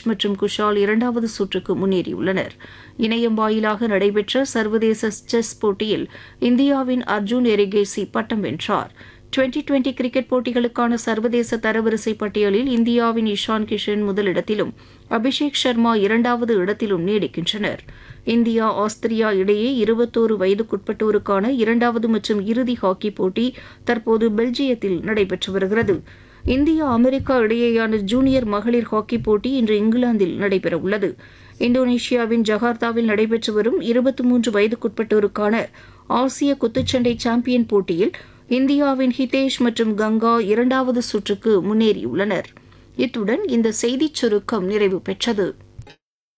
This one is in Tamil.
மற்றும் குஷால் இரண்டாவது சுற்றுக்கு முன்னேறியுள்ளனர். இணையம் வாயிலாக நடைபெற்ற சர்வதேச செஸ் போட்டியில் இந்தியாவின் அர்ஜுன் எரிகேசி பட்டம் வென்றார். டுவெண்டி கிரிக்கெட் போட்டிகளுக்கான சர்வதேச தரவரிசை பட்டியலில் இந்தியாவின் இஷான் கிஷன் முதலிடத்திலும் அபிஷேக் சர்மா இரண்டாவது இடத்திலும் நீடிக்கின்றனர். இந்தியா ஆஸ்திரியா இடையே 21 வயதுக்குட்பட்டோருக்கான இரண்டாவது மற்றும் இறுதி ஹாக்கி போட்டி தற்போது பெல்ஜியத்தில் நடைபெற்று வருகிறது. இந்தியா அமெரிக்கா இடையேயான ஜூனியர் மகளிர் ஹாக்கி போட்டி இன்று இங்கிலாந்தில் நடைபெறவுள்ளது. இந்தோனேஷியாவின் ஜகார்த்தாவில் நடைபெற்று வரும் 23 வயதுக்குட்பட்டோருக்கான ஆசிய குத்துச்சண்டை சாம்பியன் போட்டியில் இந்தியாவின் ஹிதேஷ் மற்றும் கங்கா இரண்டாவது சுற்றுக்கு முன்னேறியுள்ளனர். இத்துடன் இந்த செய்திச் சுருக்கம் நிறைவு பெற்றது.